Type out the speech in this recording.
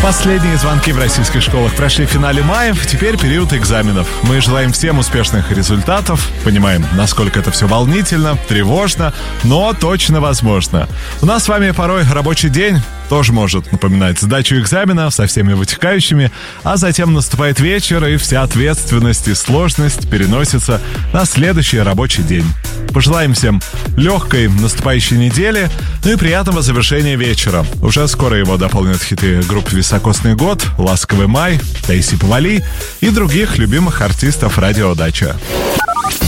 Последние звонки в российских школах прошли в финале мая, теперь период экзаменов. Мы желаем всем успешных результатов, понимаем, насколько это все волнительно, тревожно, но точно возможно. У нас с вами порой рабочий день тоже может напоминать сдачу экзамена со всеми вытекающими, а затем наступает вечер, и вся ответственность и сложность переносится на следующий рабочий день. Пожелаем всем легкой наступающей недели, ну и приятного завершения вечера. Уже скоро его дополнят хиты группы «Високосный год», «Ласковый май», «Таисия Повалий» и других любимых артистов радио «Дача».